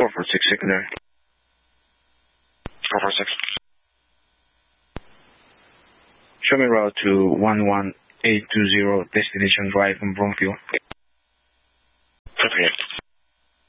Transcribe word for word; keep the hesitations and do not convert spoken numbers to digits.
four four six secondary. four four six. Show me route to one one eight two zero, destination drive in Bromfield. Okay.